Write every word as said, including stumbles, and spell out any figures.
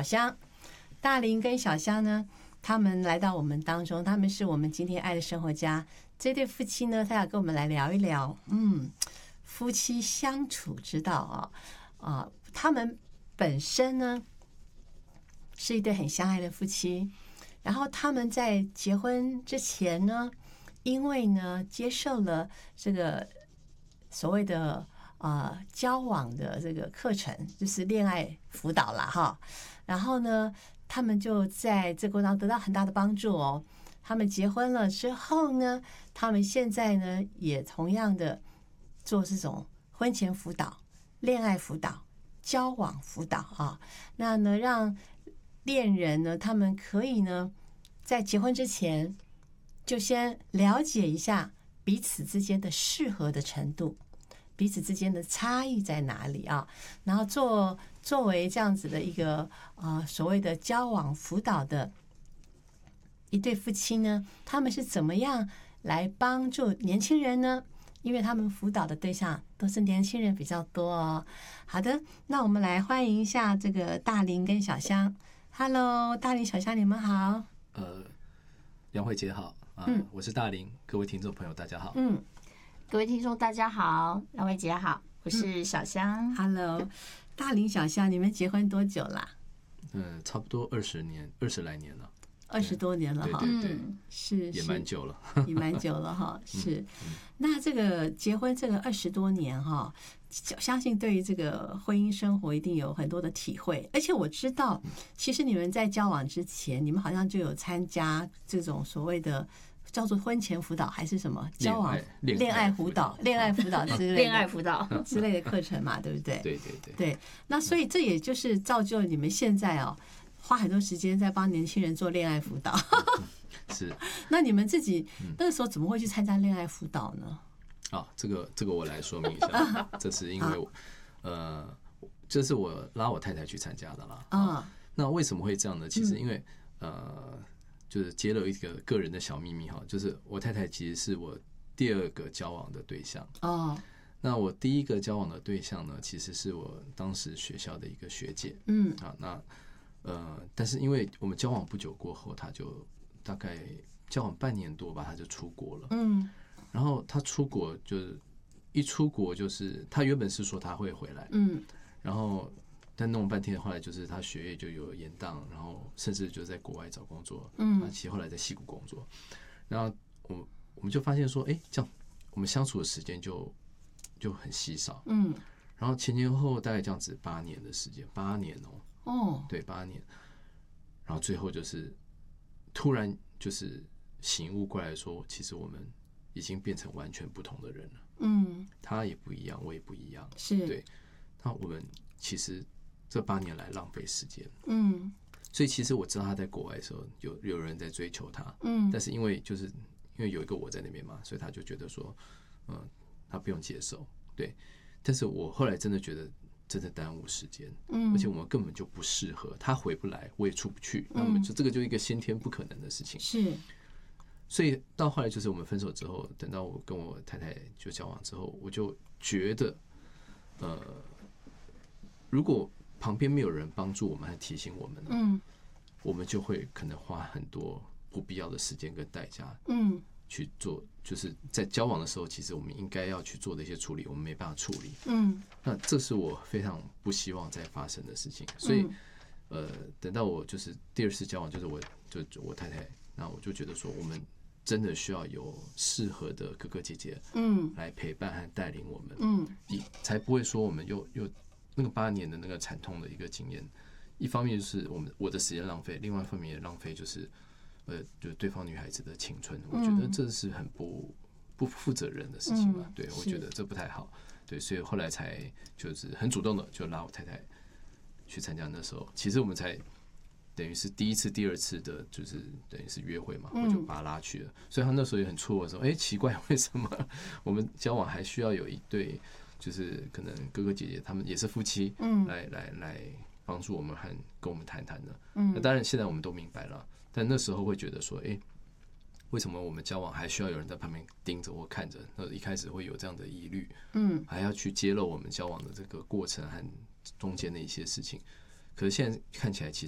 小香。大林跟小香呢，他们来到我们当中，他们是我们今天爱的生活家这对夫妻呢，他要跟我们来聊一聊，嗯，夫妻相处之道啊啊，他们本身呢是一对很相爱的夫妻，然后他们在结婚之前呢，因为呢接受了这个所谓的呃交往的这个课程，就是恋爱辅导啦哈，然后呢，他们就在这过程当中得到很大的帮助哦。他们结婚了之后呢，他们现在呢也同样的做这种婚前辅导、恋爱辅导、交往辅导啊。那呢，让恋人呢，他们可以呢在结婚之前就先了解一下彼此之间的适合的程度，彼此之间的差异在哪里啊？然后做作为这样子的一个呃所谓的交往辅导的一对夫妻呢，他们是怎么样来帮助年轻人呢？因为他们辅导的对象都是年轻人比较多哦。好的，那我们来欢迎一下这个大林跟小香。Hello， 大林、小香，你们好。 呃，杨慧姐好啊， 嗯， 我是大林，各位听众朋友大家好。 嗯， 各位听众大家好，两位姐好，我是小香。 Hello， 大林、小香，你们结婚多久啦？ 嗯，差不多二十年，二十来年了。 二十多年了哈， 对对对， 嗯、是也蛮久了， 也蛮久了哈。是，那这个结婚这个二十多年哈，相信对于这个婚姻生活一定有很多的体会。而且我知道，其实你们在交往之前，你们好像就有参加这种所谓的叫做婚前辅导还是什么交往恋爱辅导、恋爱辅导之类的恋爱辅导之类的课程嘛，对不对？ 对对对对。那所以这也就是造就你们现在哦。花很多时间在帮年轻人做恋爱辅导， 是。 那你们自己那个时候怎么会去参加恋爱辅导呢？ 啊，这个这个我来说明一下，这是因为我呃，这是我拉我太太去参加的啦。啊，那为什么会这样呢？其实因为呃，就是揭露一个个人的小秘密哈，就是我太太其实是我第二个交往的对象哦。那我第一个交往的对象呢，其实是我当时学校的一个学姐。嗯，啊，那。呃，但是因为我们交往不久过后，他就大概交往半年多吧，他就出国了。嗯，然后他出国就是一出国就是他原本是说他会回来，嗯，然后但弄了半天，后来就是他学业就有延宕，然后甚至就在国外找工作，嗯，其实后来在矽谷工作，然后我我们就发现说，哎，这样我们相处的时间就就很稀少，嗯，然后前前后后大概这样子八年的时间，八年哦。哦，对，八年，然后最后就是突然就是醒悟过来说，其实我们已经变成完全不同的人了。嗯，他也不一样，我也不一样。是，对，那我们其实这八年来浪费时间。嗯，所以其实我知道他在国外的时候有有人在追求他。嗯，但是因为就是因为有一个我在那边嘛，所以他就觉得说，嗯，他不用接受。对，但是我后来真的觉得。真的耽误时间，嗯，而且我们根本就不适合，他回不来，我也出不去，那么就这个就一个先天不可能的事情，是。所以到后来就是我们分手之后，等到我跟我太太就交往之后，我就觉得，呃，如果旁边没有人帮助我们和提醒我们，嗯，我们就会可能花很多不必要的时间跟代价，嗯。去做，就是在交往的时候，其实我们应该要去做的一些处理，我们没办法处理。嗯，那这是我非常不希望再发生的事情。所以，呃，等到我就是第二次交往，就是我就我太太，那我就觉得说，我们真的需要有适合的哥哥姐姐，嗯，来陪伴和带领我们，嗯，才不会说我们又又那个八年的那个惨痛的一个经验。一方面就是我们我的时间浪费，另外一方面也浪费就是。呃，就对方女孩子的青春，我觉得这是很不不负责任的事情嘛。对，我觉得这不太好。对，所以后来才就是很主动的就拉我太太去参加。那时候其实我们才等于是第一次、第二次的，就是等于是约会嘛，我就把她拉去了。所以她那时候也很错愕，说：“哎，奇怪，为什么我们交往还需要有一对，就是可能哥哥姐姐他们也是夫妻，嗯，来来来帮助我们和跟我们谈谈的。”嗯，那当然现在我们都明白了。但那时候会觉得说，哎，为什么我们交往还需要有人在旁边盯着或看着？那一开始会有这样的疑虑，嗯，还要去揭露我们交往的这个过程和中间的一些事情。可是现在看起来，其